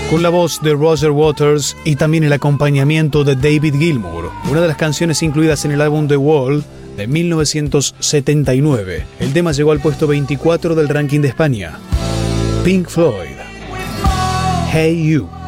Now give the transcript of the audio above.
con la voz de Roger Waters y también el acompañamiento de David Gilmour, una de las canciones incluidas en el álbum The Wall de 1979. El tema llegó al puesto 24 del ranking de España. Pink Floyd, Hey You.